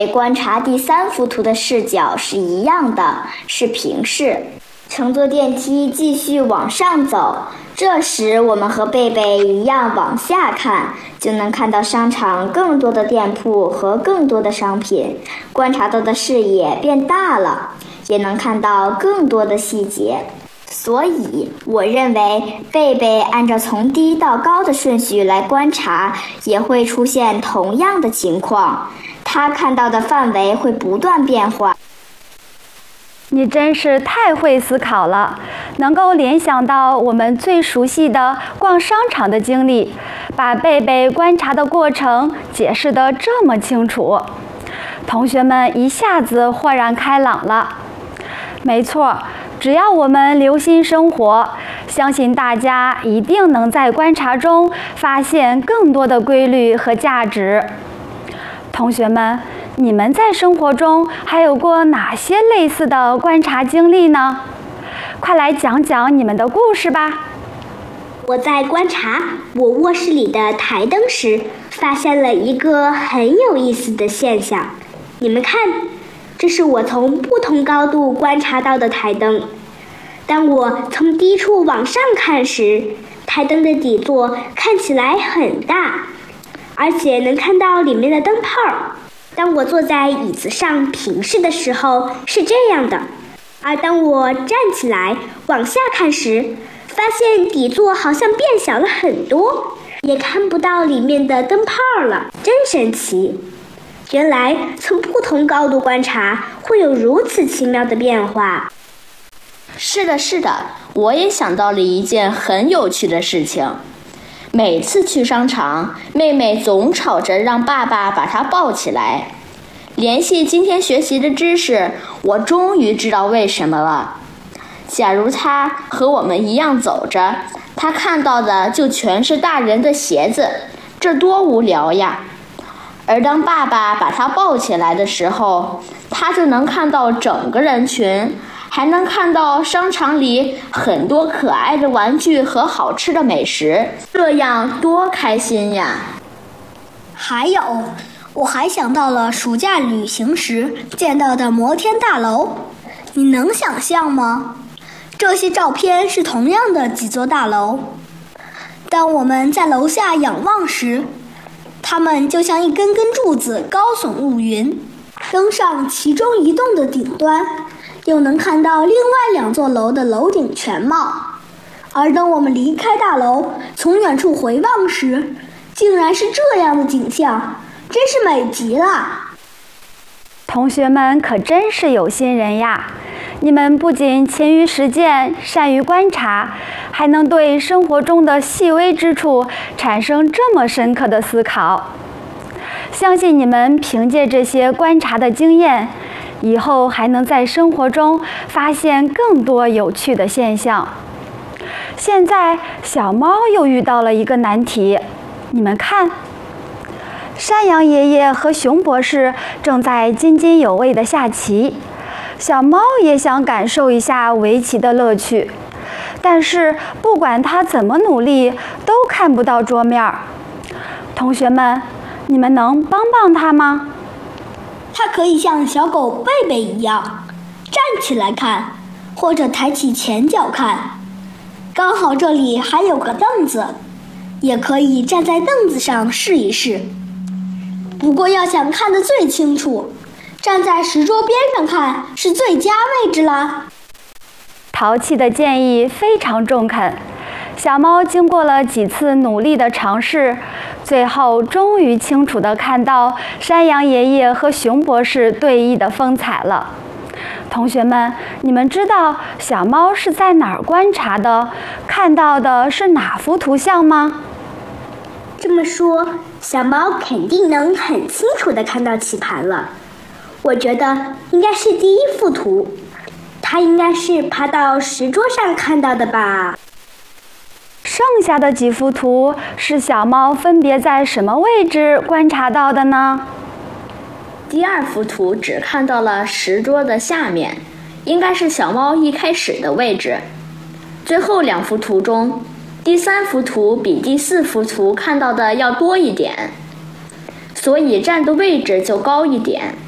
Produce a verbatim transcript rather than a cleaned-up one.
观察第三幅图的视角是一样的，是平视。乘坐电梯继续往上走，这时我们和贝贝一样往下看，就能看到商场更多的店铺和更多的商品，观察到的视野变大了，也能看到更多的细节。所以我认为贝贝按照从低到高的顺序来观察，也会出现同样的情况，他看到的范围会不断变化。 你真是太会思考了，能够联想到我们最熟悉的逛商场的经历，把贝贝观察的过程解释得这么清楚。同学们一下子豁然开朗了。没错，只要我们留心生活，相信大家一定能在观察中发现更多的规律和价值。同学们，你们在生活中还有过哪些类似的观察经历呢？快来讲讲你们的故事吧。 我在观察我卧室里的台灯时，发现了一个很有意思的现象。你们看，这是我从不同高度观察到的台灯。当我从低处往上看时，台灯的底座看起来很大，而且能看到里面的灯泡。当我坐在椅子上平视的时候是这样的，而当我站起来往下看时，发现底座好像变小了很多，也看不到里面的灯泡了，真神奇。原来从不同高度观察会有如此奇妙的变化。 是的，是的，我也想到了一件很有趣的事情。每次去商场，妹妹总吵着让爸爸把她抱起来。联系今天学习的知识，我终于知道为什么了。假如她和我们一样走着，她看到的就全是大人的鞋子，这多无聊呀！而当爸爸把她抱起来的时候，她就能看到整个人群，还能看到商场里很多可爱的玩具和好吃的美食，这样多开心呀！ 还有，我还想到了暑假旅行时见到的摩天大楼，你能想象吗？这些照片是同样的几座大楼，当我们在楼下仰望时，它们就像一根根柱子高耸入云，登上其中一栋的顶端，又能看到另外两座楼的楼顶全貌。而当我们离开大楼，从远处回望时，竟然是这样的景象，真是美极了。 同学们可真是有心人呀！你们不仅勤于实践，善于观察，还能对生活中的细微之处产生这么深刻的思考。相信你们凭借这些观察的经验，以后还能在生活中发现更多有趣的现象。现在小猫又遇到了一个难题，你们看，山羊爷爷和熊博士正在津津有味地下棋，小猫也想感受一下围棋的乐趣，但是不管它怎么努力，都看不到桌面。同学们，你们能帮帮它吗？ 它可以像小狗贝贝一样站起来看，或者抬起前脚看。刚好这里还有个凳子，也可以站在凳子上试一试。不过要想看得最清楚，站在石桌边上看是最佳位置啦。 淘气的建议非常中肯，小猫经过了几次努力的尝试，最后终于清楚地看到山羊爷爷和熊博士对弈的风采了。同学们，你们知道小猫是在哪儿观察的？看到的是哪幅图像吗？ 这么说，小猫肯定能很清楚地看到棋盘了。我觉得应该是第一幅图，它应该是爬到石桌上看到的吧。 剩下的几幅图是小猫分别在什么位置观察到的呢？ 第二幅图只看到了石桌的下面，应该是小猫一开始的位置。最后两幅图中，第三幅图比第四幅图看到的要多一点，所以站的位置就高一点。